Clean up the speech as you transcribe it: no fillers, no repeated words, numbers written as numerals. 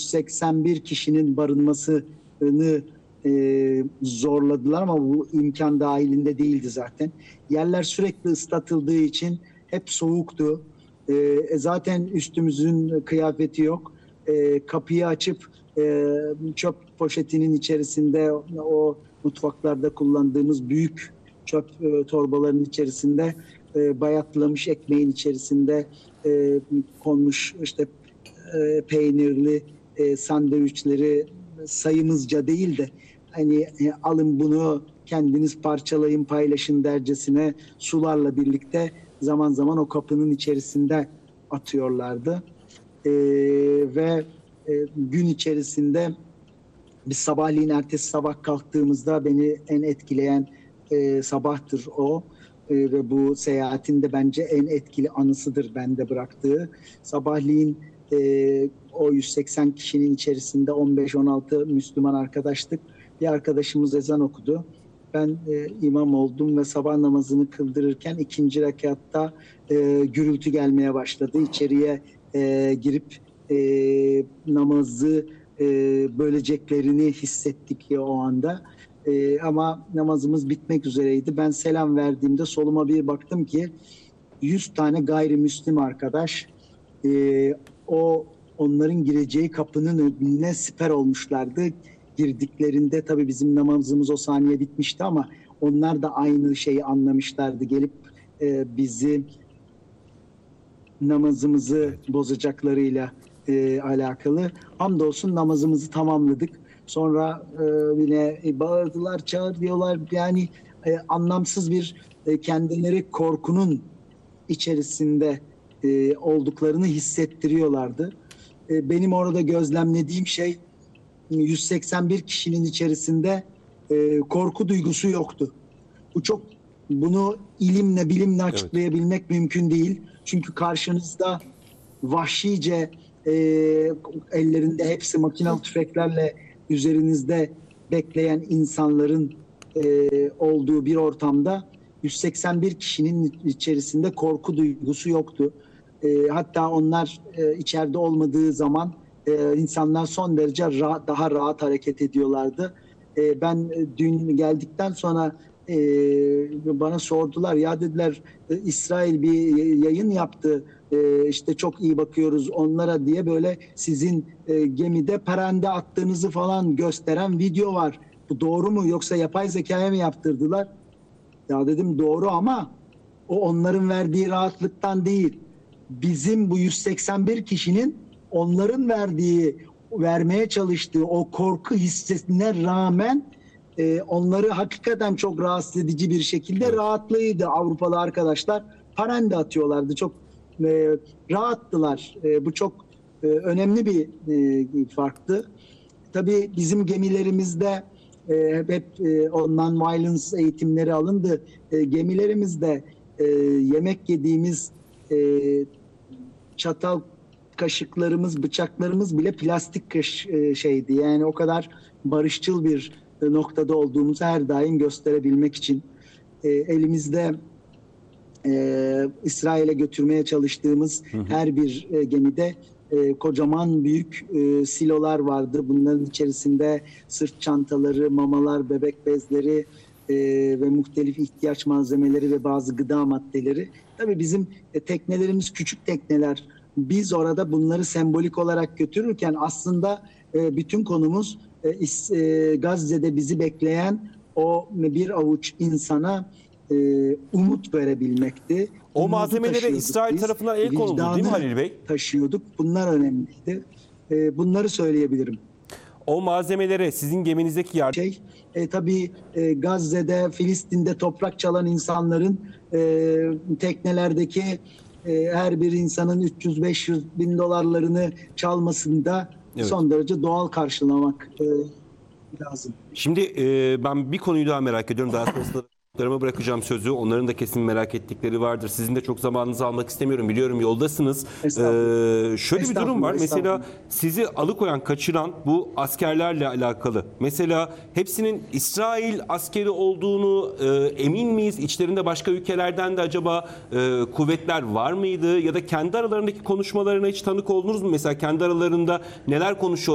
181 kişinin barınmasını zorladılar ama bu imkan dahilinde değildi zaten. Yerler sürekli ıslatıldığı için hep soğuktu. Zaten üstümüzün kıyafeti yok. Kapıyı açıp çöp poşetinin içerisinde, o mutfaklarda kullandığımız büyük çöp torbalarının içerisinde bayatlamış ekmeğin içerisinde konmuş işte peynirli sandviçleri sayımızca değil de hani alın bunu kendiniz parçalayın, paylaşın dercesine sularla birlikte zaman zaman o kapının içerisinde atıyorlardı. Ve gün içerisinde biz sabahleyin ertesi sabah kalktığımızda beni en etkileyen sabahtır o. Ve bu seyahatin de bence en etkili anısıdır bende bıraktığı. Sabahleyin o 180 kişinin içerisinde 15-16 Müslüman arkadaştık. Bir arkadaşımız ezan okudu. Ben imam oldum ve sabah namazını kıldırırken ikinci rekatta gürültü gelmeye başladı. İçeriye girip namazı böleceklerini hissettik ya o anda. Ama namazımız bitmek üzereydi. Ben selam verdiğimde soluma bir baktım ki 100 tane gayrimüslim arkadaş onların gireceği kapının önüne siper olmuşlardı. Girdiklerinde tabii bizim namazımız o saniye bitmişti ama onlar da aynı şeyi anlamışlardı. Gelip bizi namazımızı bozacaklarıyla alakalı. Hamdolsun namazımızı tamamladık. Sonra yine bağırdılar, çağırıyorlar. Yani anlamsız bir kendileri korkunun içerisinde olduklarını hissettiriyorlardı. Benim orada gözlemlediğim şey 181 kişinin içerisinde korku duygusu yoktu. Bunu ilimle, bilimle açıklayabilmek mümkün değil. Çünkü karşınızda vahşice ellerinde hepsi makinalı tüfeklerle üzerinizde bekleyen insanların olduğu bir ortamda 181 kişinin içerisinde korku duygusu yoktu. Hatta onlar içeride olmadığı zaman insanlar son derece daha rahat hareket ediyorlardı. Ben dün geldikten sonra bana sordular, ya dediler İsrail bir yayın yaptı, işte çok iyi bakıyoruz onlara diye, böyle sizin gemide perende attığınızı falan gösteren video var. Bu doğru mu, yoksa yapay zekaya mı yaptırdılar? Ya dedim doğru ama o onların verdiği rahatlıktan değil. Bizim bu 181 kişinin onların vermeye çalıştığı o korku hissine rağmen onları hakikaten çok rahatsız edici bir şekilde rahatlığıydı. Avrupalı arkadaşlar parende atıyorlardı. Çok rahattılar. Bu çok önemli bir farktı. Tabii bizim gemilerimizde hep non-violence eğitimleri alındı. Gemilerimizde yemek yediğimiz çatal, kaşıklarımız, bıçaklarımız bile plastik şeydi. Yani o kadar barışçıl bir noktada olduğumuzu her daim gösterebilmek için elimizde İsrail'e götürmeye çalıştığımız her bir gemide kocaman büyük silolar vardı. Bunların içerisinde sırt çantaları, mamalar, bebek bezleri ve muhtelif ihtiyaç malzemeleri ve bazı gıda maddeleri. Tabii bizim teknelerimiz küçük tekneler. Biz orada bunları sembolik olarak götürürken aslında bütün konumuz Gazze'de bizi bekleyen o bir avuç insana umut verebilmekti. O malzemelere İsrail tarafından el konuldu değil mi Halil Bey? Taşıyorduk. Bunlar önemliydi. Bunları söyleyebilirim. O malzemelere sizin geminizdeki yardım... Tabii Gazze'de, Filistin'de toprak çalan insanların teknelerdeki her bir insanın 300-500 bin dolarlarını çalmasında son derece doğal karşılamak lazım. Şimdi ben bir konuyu daha merak ediyorum. Daha sonrasında bırakacağım sözü. Onların da kesin merak ettikleri vardır. Sizin de çok zamanınızı almak istemiyorum. Biliyorum yoldasınız. Şöyle bir durum var. Mesela sizi alıkoyan, kaçıran bu askerlerle alakalı. Mesela hepsinin İsrail askeri olduğunu emin miyiz? İçlerinde başka ülkelerden de acaba kuvvetler var mıydı? Ya da kendi aralarındaki konuşmalarına hiç tanık oldunuz mu? Mesela kendi aralarında neler konuşuyor?